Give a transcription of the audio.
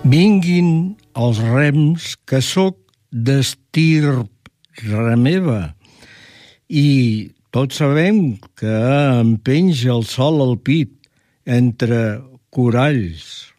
Vinguin els rems, que sóc d'estirp remeva, i tots sabem que em penja el sol al pit entre coralls.